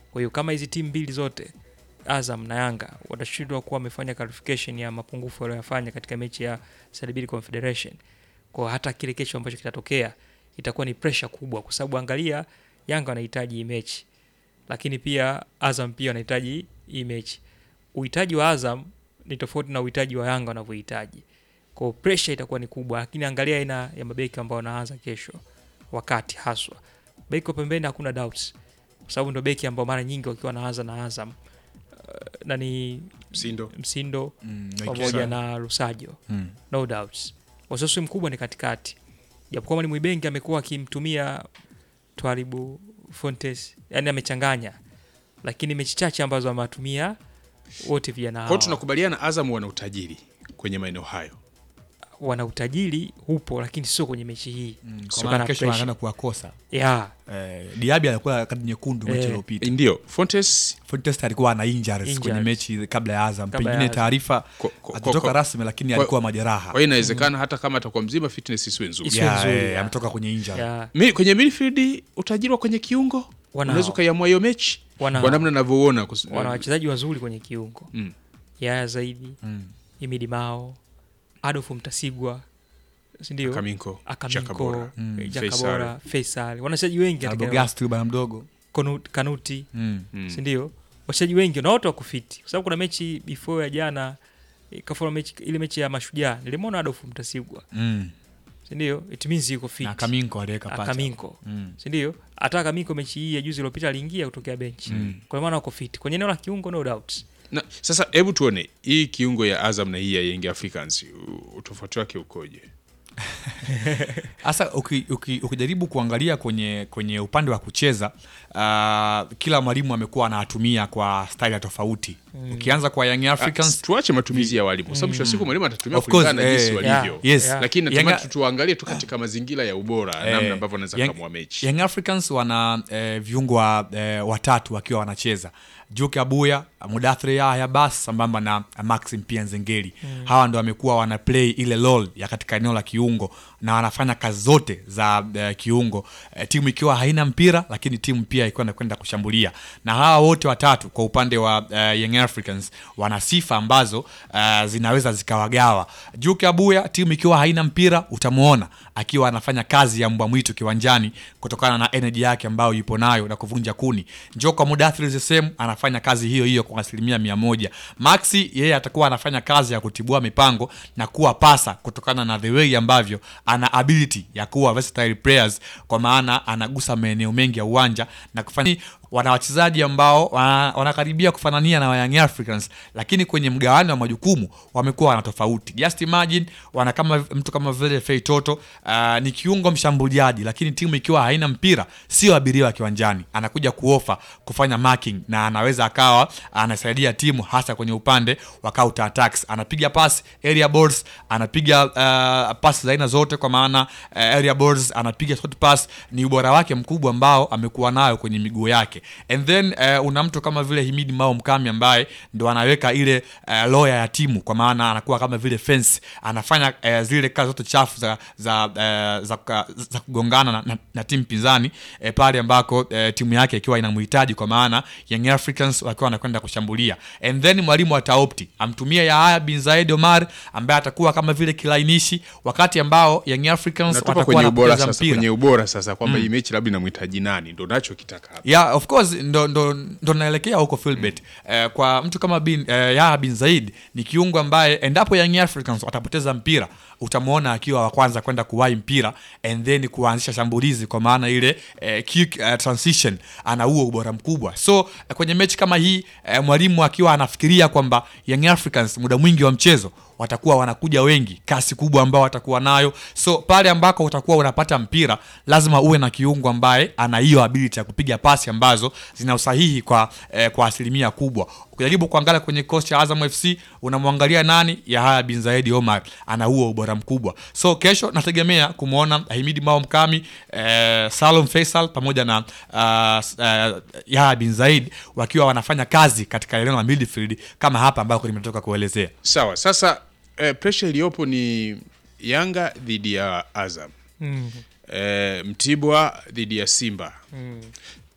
Kwa hiyo kama hizi timu mbili zote Azam na Yanga watashindwa kuwa wamefanya clarification ya mapungufu waliyofanya katika mechi ya CRDB Confederation, kwa hata kile kesho ambacho kitatokea itakuwa ni pressure kubwa, kwa sababu angalia Yanga wanahitaji hii mechi, lakini pia Azam pia wanahitaji hii mechi. Uhitaji wa Azam ni tofauti na uhitaji wa Yanga wanavyohitaji. Kwa pressure itakuwa ni kubwa, lakini angalia aina ya mabeki ambao wanaanza kesho. Wakati haswa beki kwa pembeni hakuna doubts, kwa sababu ndio beki ambao mara nyingi wakiwa wanaanza na Azam nani Msindo pamoja na Lusajo, no doubts. Wasiwasi mkubwa ni katikati, japokuwa mwalimu Ibenge amekuwa akimtumia Twalibu Fontes, yani amechanganya, lakini mechi chache ambazo ametumia wote vijana hao. Kwa hiyo tunakubaliana Azam wana utajiri kwenye maeneo hayo. Wana utajiri upo, lakini sio kwenye mechi hii. Kwa maana kesho wanaenda kuwakosa. Yeah. Diaby alikuwa kadi nyekundu mechi iliyopita. Ndio. Fontes alikuwa na injuries kwenye mechi kabla ya Azam. Pengine taarifa kutoka rasmi, lakini alikuwa majeraha. Kwa hiyo inawezekana hata kama atakuwa mzima fitness isiwe nzuri. Ametoka kwenye injury. Mimi kwenye midfield utajiri wa kwenye kiungo unaweza kuiamua hiyo mechi. Kwa namna ninavyoona wana wachezaji wazuri kwenye kiungo. Yaya zaidi. Imidi Mao, Adolf Mtasigwa, si ndio? Akaminko, Jakabora, Faisal. Wanachezaji wengi katika Gasti bana mdogo. Kanuti, si ndio? Wachezaji wengi na wote wako fit. Kwa sababu kuna mechi before ya jana, kafora mechi ile mechi ya Mashujaa, nilimwona Adolf Mtasigwa. Si ndio? It means yuko fit. Na Kaminko aliweka pacha. Kaminko. Si ndio? Hata Kaminko mechi hii ya juzi iliyopita aliingia kutokea benchi. Kwa maana wako fit. Kwenye eneo la kiungo no doubts. Na sasa hebu tuone hii kiungo ya Azam na hii ya Young Africans utofauti wake ukoje? Sasa ukijaribu kuangalia kwenye upande wa kucheza, kila mwalimu amekuwa anatumia kwa style tofauti. Ukianza kwa Young Africans, tuache matumizi ya walimu, sababu kwa siku mwalimu atatumia kulingana na jinsi walivyo. Lakini natamani tuangalie tu katika mazingira ya ubora, namna ambavyo anaweza kamua mechi. Young Africans wana viungo watatu wakiwa wanacheza. Juke Abuya, Mudathir Yahya Bas sambamba na Maxim pia Nzengeli. Hawa ndio wamekuwa wana play ile role ya katika eneo la kiungo na wanafanya kazi zote za kiungo. Timu ikiwa haina mpira, lakini timu pia ikiwa inakwenda kushambulia. Na hawa wote watatu kwa upande wa Young Africans wana sifa ambazo zinaweza zikawagawa. Juke Abuya, timu ikiwa haina mpira utamuona akiwa anafanya kazi ya mbwa mwitu kiwanjani kutokana na energy yake ambayo yupo nayo na kuvunja kuni. Njoko Mudathir Zesem anafanya kazi hiyo kwa 100%. Maxi yeye atakuwa anafanya kazi ya kutibua mipango na kuwa pasa kutokana na the way ambavyo ana ability ya kuwa versatile players, kwa maana anagusa maeneo mengi ya uwanja na kufanya wana wachezaji ambao wanakaribia kufanania na Young Africans, lakini kwenye mgawanyo wa majukumu wamekuwa wana tofauti. Just imagine wana kama mtu kama vile Fei Toto, ni kiungo mshambuliaji, lakini timu ikiwa haina mpira sio abiria wa kiwanjani, anakuja kuofa kufanya marking na anaweza akawa anasaidia timu hasa kwenye upande wa counter attacks. Anapiga pass, area balls, anapiga pass za aina zote, kwa maana area balls, anapiga short pass. Ni ubora wake mkubwa ambao amekuwa nayo kwenye miguu yake. And then una mtu kama vile Himidi Mao Mkami ambaye ndo anaweka ile lawyer ya timu, kwa maana anakuwa kama vile fence, anafanya zile kazi zote chafu za kugongana na timu pinzani pale ambako timu yake ikiwa inamhitaji, kwa maana Young Africans wakiwa wanakwenda kushambulia. And then mwalimu ataopti amtumie Yahya bin Zaid Omar ambaye atakuwa kama vile kilainishi, wakati ambao Young Africans watakuwa wanacheza mpira kwenye ubora sasa, kwamba hii mechi labda inamhitaji nani, ndo nacho kitaka hapa. Yeah, of course ndo naelekea huko Philbert. Kwa mtu kama Yahya bin Zaid ni kiungo ambaye endapo Young Africans watapoteza mpira utamuona akiwa wa kwanza kwenda kuwahi mpira and then kuanzisha shambulizi, kwa maana ile quick transition, ana huo ubora mkubwa. So kwenye mechi kama hii mwalimu akiwa anafikiria kwamba Young Africans muda mwingi wa mchezo watakuwa wanakuja wengi, kasi kubwa ambao watakuwa nayo. So pale ambako utakuwa unapata mpira lazima uwe na kiungo ambaye ana hiyo ability ya kupiga pasi ambazo zina usahihi kwa asilimia kubwa. Ukijaribu kuangalia kwenye coach cha Azam FC unamwangalia nani? Yahya bin Zaid Omar, ana huo ubora mkubwa. So kesho nategemea kumuona Himidi Mao Mkami, Salum Faisal pamoja na Yahya bin Zaid wakiwa wanafanya kazi katika eneo la midfield kama hapa ambako nimetoka kuelezea. Sawa, sasa pressure iliyopo ni Yanga dhidi ya Azam. Mtibwa dhidi ya Simba.